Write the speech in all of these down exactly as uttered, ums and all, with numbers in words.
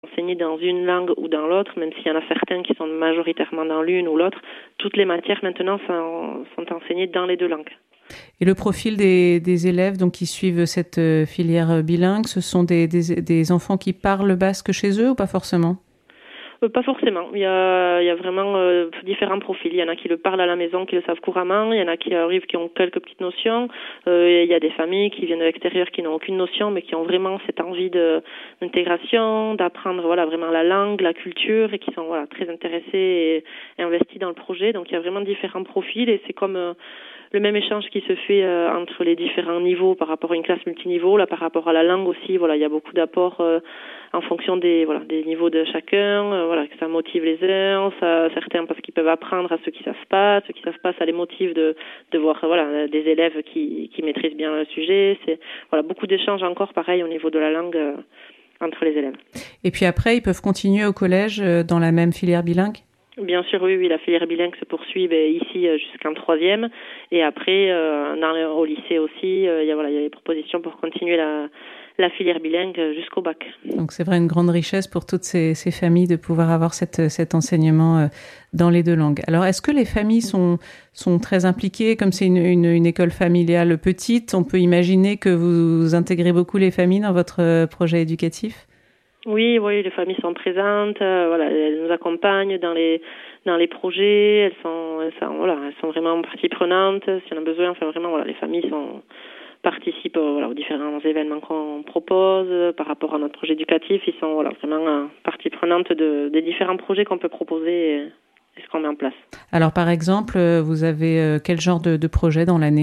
enseigner dans une langue ou dans l'autre, même s'il y en a certains qui sont majoritairement dans l'une ou l'autre. Toutes les matières maintenant sont, sont enseignées dans les deux langues. Et le profil des, des élèves donc, qui suivent cette filière bilingue, ce sont des, des, des enfants qui parlent basque chez eux ou pas forcément ? Euh, pas forcément. Il y a, il y a vraiment euh, différents profils. Il y en a qui le parlent à la maison, qui le savent couramment. Il y en a qui arrivent, qui ont quelques petites notions. Euh, il y a des familles qui viennent de l'extérieur, qui n'ont aucune notion, mais qui ont vraiment cette envie de, d'intégration, d'apprendre voilà vraiment la langue, la culture, et qui sont voilà très intéressés et, et investis dans le projet. Donc il y a vraiment différents profils, et c'est comme euh, le même échange qui se fait euh, entre les différents niveaux par rapport à une classe multiniveau. Là, par rapport à la langue aussi, voilà, il y a beaucoup d'apports euh, en fonction des voilà des niveaux de chacun. Euh, voilà, que ça motive les uns, ça, certains parce qu'ils peuvent apprendre à ceux qui savent pas, ceux qui savent pas, ça les motive de de voir voilà des élèves qui qui maîtrisent bien le sujet. C'est voilà beaucoup d'échanges encore, pareil au niveau de la langue euh, entre les élèves. Et puis après, ils peuvent continuer au collège euh, dans la même filière bilingue ? Bien sûr, oui, oui, la filière bilingue se poursuit ben, ici euh, jusqu'en troisième, et après euh, dans le, au lycée aussi, euh, il y a voilà, il y a des propositions pour continuer la la filière bilingue jusqu'au bac. Donc c'est vrai une grande richesse pour toutes ces, ces familles de pouvoir avoir cette, cet enseignement euh, dans les deux langues. Alors est-ce que les familles sont sont très impliquées, comme c'est une, une, une école familiale petite, on peut imaginer que vous intégrez beaucoup les familles dans votre projet éducatif ? Oui, oui, les familles sont présentes, euh, voilà, elles nous accompagnent dans les dans les projets, elles sont, elles sont voilà, elles sont vraiment partie prenante si on a besoin. Enfin vraiment, voilà, les familles sont participent euh, voilà aux différents événements qu'on propose euh, par rapport à notre projet éducatif. Ils sont voilà vraiment euh, partie prenante de des différents projets qu'on peut proposer et, et ce qu'on met en place. Alors par exemple, vous avez euh, quel genre de, de projet dans l'année ?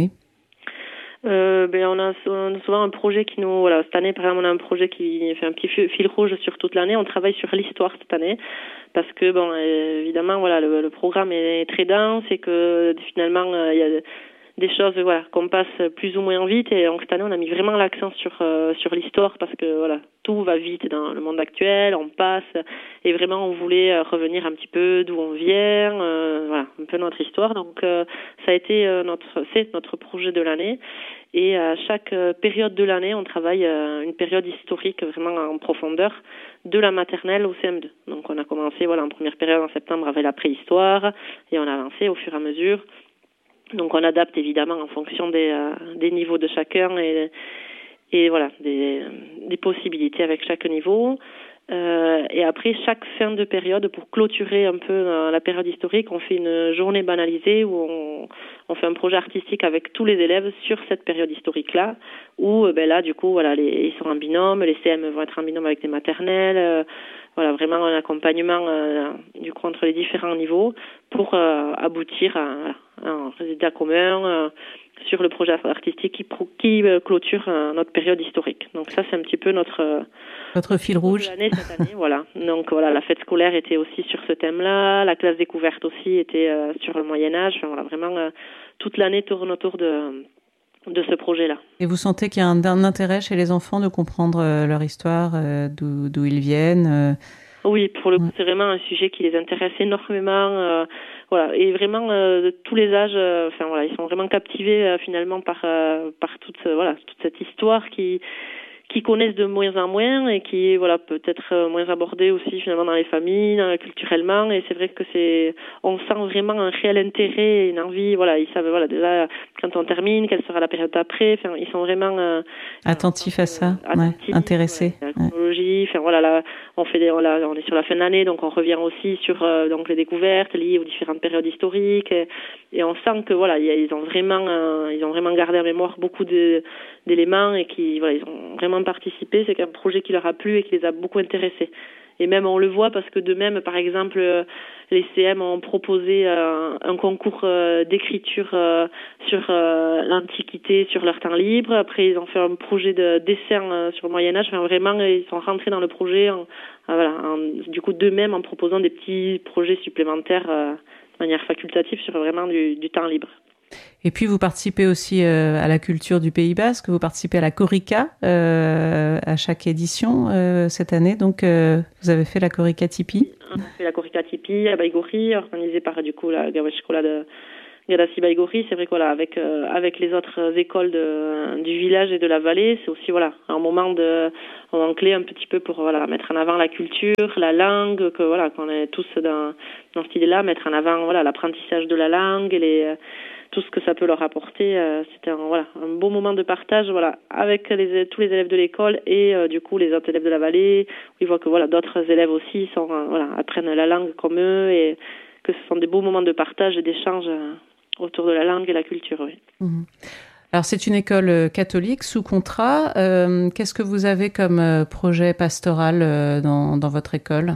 Euh, ben on a, on a souvent un projet qui nous voilà cette année par exemple on a un projet qui fait un petit fil rouge sur toute l'année. On travaille sur l'histoire cette année parce que bon évidemment voilà le, le programme est très dense et que finalement il euh, y a des choses voilà qu'on passe plus ou moins vite, et donc cette année on a mis vraiment l'accent sur euh, sur l'histoire parce que voilà tout va vite dans le monde actuel, on passe, et vraiment on voulait revenir un petit peu d'où on vient, euh, voilà un peu notre histoire. Donc euh, ça a été euh, notre c'est notre projet de l'année, et à chaque euh, période de l'année on travaille euh, une période historique vraiment en profondeur de la maternelle au C M deux. Donc on a commencé voilà en première période en septembre avec la préhistoire et on a avancé au fur et à mesure. Donc on adapte évidemment en fonction des, euh, des niveaux de chacun et, et voilà des, des possibilités avec chaque niveau. Euh, et après chaque fin de période, pour clôturer un peu euh, la période historique, on fait une journée banalisée où on, on fait un projet artistique avec tous les élèves sur cette période historique-là, où euh, ben là du coup voilà les, ils sont en binôme, les C M vont être en binôme avec des maternelles. Euh, Voilà, vraiment un accompagnement euh, du coup entre les différents niveaux pour euh, aboutir à, à un résultat commun euh, sur le projet artistique qui, qui euh, clôture euh, notre période historique. Donc ça, c'est un petit peu notre votre notre fil rouge de l'année cette année. Voilà. Donc voilà, la fête scolaire était aussi sur ce thème-là, la classe découverte aussi était euh, sur le Moyen Âge. Enfin, voilà, vraiment euh, toute l'année tourne autour de de ce projet-là. Et vous sentez qu'il y a un, un intérêt chez les enfants de comprendre euh, leur histoire, euh, d'où, d'où ils viennent euh... Oui, pour le coup, ouais. C'est vraiment un sujet qui les intéresse énormément. Euh, voilà, et vraiment euh, de tous les âges. Euh, enfin voilà, ils sont vraiment captivés euh, finalement par euh, par toute euh, voilà toute cette histoire qui qui connaissent de moins en moins et qui est voilà peut-être moins abordée aussi finalement dans les familles, dans, culturellement. Et c'est vrai que c'est on sent vraiment un réel intérêt, une envie. Voilà, ils savent voilà déjà quand on termine quelle sera la période d'après. Enfin, ils sont vraiment euh, attentifs à ça, euh, attentifs, ouais, intéressés. Ouais, la chronologie. Enfin voilà, là, on fait des, voilà, on est sur la fin de l'année, donc on revient aussi sur euh, donc les découvertes liées aux différentes périodes historiques. Et, et on sent que voilà, ils ont vraiment euh, ils ont vraiment gardé en mémoire beaucoup de d'éléments et qui voilà, ils ont vraiment participé. C'est un projet qui leur a plu et qui les a beaucoup intéressés. Et même on le voit parce que de même, par exemple, les C M ont proposé euh, un concours euh, d'écriture euh, sur euh, l'Antiquité, sur leur temps libre. Après, ils ont fait un projet de dessin euh, sur le Moyen-Âge. Enfin, vraiment, ils sont rentrés dans le projet, en, euh, voilà, en, du coup, d'eux-mêmes en proposant des petits projets supplémentaires euh, de manière facultative sur vraiment du, du temps libre. Et puis vous participez aussi euh, à la culture du Pays Basque, vous participez à la Korrika euh, à chaque édition euh, cette année, donc euh, vous avez fait la Korrika Tipi. On a fait la Korrika Tipi à Baïgori, organisée par du coup la Gawech Schola de, Gadassi Baïgori, c'est vrai que voilà, avec euh, avec les autres écoles de, du village et de la vallée, c'est aussi voilà un moment de un moment clé un petit peu pour voilà mettre en avant la culture, la langue, que voilà qu'on est tous dans dans cette idée-là, mettre en avant voilà l'apprentissage de la langue et les tout ce que ça peut leur apporter. Euh, c'était un, voilà un beau moment de partage voilà avec les tous les élèves de l'école et euh, du coup les autres élèves de la vallée. Où ils voient que voilà d'autres élèves aussi sont euh, voilà apprennent la langue comme eux et que ce sont des beaux moments de partage et d'échange euh, autour de la langue et la culture. Oui. Mmh. Alors c'est une école catholique sous contrat. Euh, qu'est-ce que vous avez comme euh, projet pastoral euh, dans dans votre école?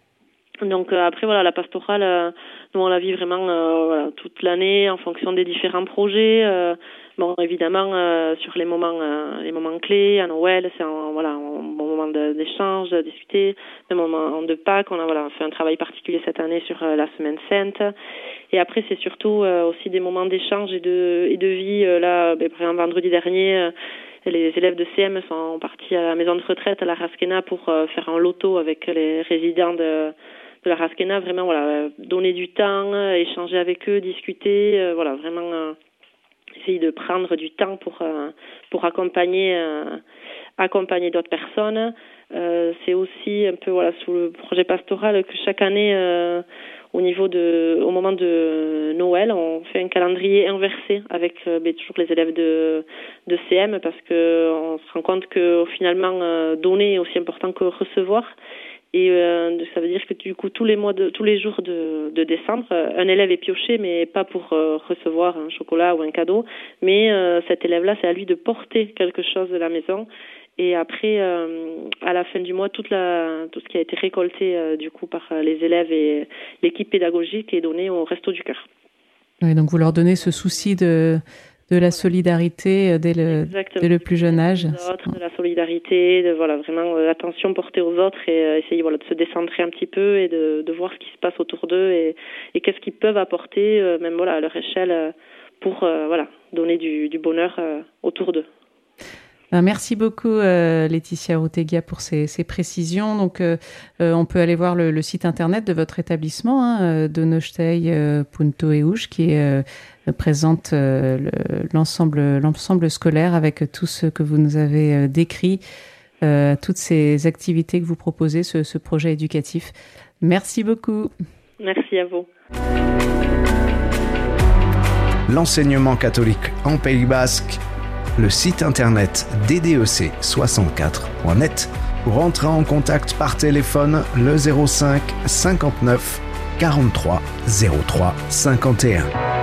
Donc euh, après voilà la pastorale, euh, nous on la vit vraiment euh, voilà, toute l'année en fonction des différents projets. Euh, bon évidemment euh, sur les moments euh, les moments clés à Noël c'est un voilà un bon moment de, d'échange, de discuter. Même au moment de Pâques on a voilà fait un travail particulier cette année sur euh, la Semaine Sainte. Et après c'est surtout euh, aussi des moments d'échange et de et de vie. Euh, là ben, par exemple vendredi dernier. Euh, Les élèves de C M sont partis à la maison de retraite à la Rasquena pour euh, faire un loto avec les résidents de de la Rasquena, vraiment voilà donner du temps, échanger avec eux, discuter, euh, voilà vraiment euh, essayer de prendre du temps pour euh, pour accompagner euh, accompagner d'autres personnes. Euh, c'est aussi un peu voilà sous le projet pastoral que chaque année euh, au niveau de au moment de Noël, on fait un calendrier inversé avec euh, ben, toujours les élèves de de C M parce que on se rend compte que finalement euh, donner est aussi important que recevoir. Et euh, ça veut dire que du coup tous les mois de tous les jours de, de décembre, un élève est pioché, mais pas pour euh, recevoir un chocolat ou un cadeau, mais euh, cet élève-là, c'est à lui de porter quelque chose de la maison. Et après, euh, à la fin du mois, toute la tout ce qui a été récolté euh, du coup par les élèves et l'équipe pédagogique est donné au Resto du Cœur. Oui, donc vous leur donnez ce souci de de la solidarité dès le, dès le plus jeune âge. Autres, de la solidarité, de voilà vraiment euh, l'attention portée aux autres et euh, essayer voilà de se décentrer un petit peu et de, de voir ce qui se passe autour d'eux et, et qu'est-ce qu'ils peuvent apporter euh, même voilà à leur échelle euh, pour euh, voilà donner du, du bonheur euh, autour d'eux. Merci beaucoup euh, Laetitia Ortega pour ces, ces précisions. Donc, euh, euh, on peut aller voir le, le site internet de votre établissement, hein, donostei punto e u, qui euh, présente euh, le, l'ensemble, l'ensemble scolaire avec tout ce que vous nous avez euh, décrit, euh, toutes ces activités que vous proposez, ce, ce projet éducatif. Merci beaucoup. Merci à vous. L'enseignement catholique en Pays Basque. Le site internet d d e c soixante-quatre point net ou entrer en contact par téléphone le zéro cinq cinquante-neuf quarante-trois zéro trois cinquante et un.